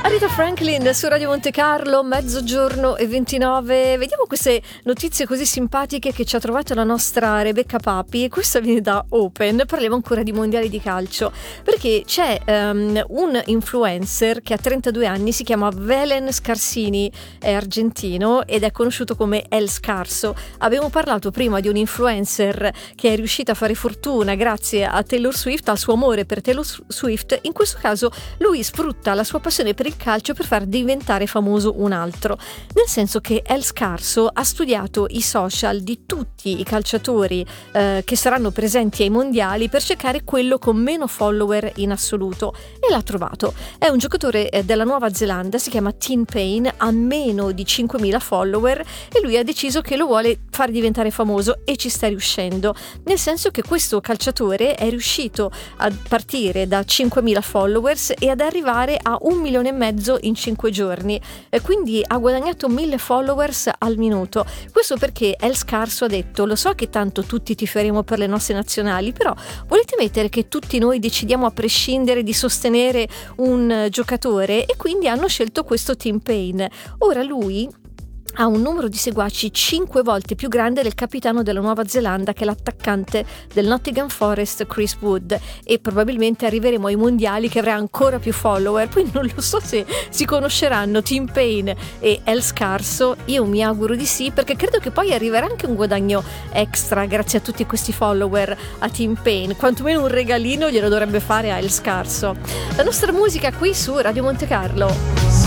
Aretha Franklin su Radio Monte Carlo, 12:29. Vediamo queste notizie così simpatiche che ci ha trovato la nostra Rebecca Papi, e questa viene da Open. Parliamo ancora di mondiali di calcio, perché c'è un influencer che ha 32 anni, si chiama Velen Scarsini, è argentino ed è conosciuto come El Scarso. Abbiamo parlato prima di un influencer che è riuscita a fare fortuna grazie a Taylor Swift, al suo amore per Taylor Swift. In questo caso lui sfrutta la sua passione per il calcio per far diventare famoso un altro, nel senso che El Scarso ha studiato i social di tutti i calciatori che saranno presenti ai mondiali per cercare quello con meno follower in assoluto, e l'ha trovato. È un giocatore della Nuova Zelanda, si chiama Tim Payne, ha meno di 5.000 follower e lui ha deciso che lo vuole far diventare famoso, e ci sta riuscendo, nel senso che questo calciatore è riuscito a partire da 5.000 followers e ad arrivare a 1,5 milioni in 5 giorni, quindi ha guadagnato 1.000 followers al minuto. Questo perché El Scarso ha detto: lo so che tanto tutti tiferemo per le nostre nazionali, però volete mettere che tutti noi decidiamo a prescindere di sostenere un giocatore? E quindi hanno scelto questo Tim Payne. Ora lui ha un numero di seguaci 5 volte più grande del capitano della Nuova Zelanda, che è l'attaccante del Nottingham Forest Chris Wood, e probabilmente arriveremo ai mondiali che avrà ancora più follower. Poi non lo so se si conosceranno Tim Payne e El Scarso, io mi auguro di sì, perché credo che poi arriverà anche un guadagno extra grazie a tutti questi follower a Tim Payne, quantomeno un regalino glielo dovrebbe fare a El Scarso. La nostra musica qui su Radio Monte Carlo.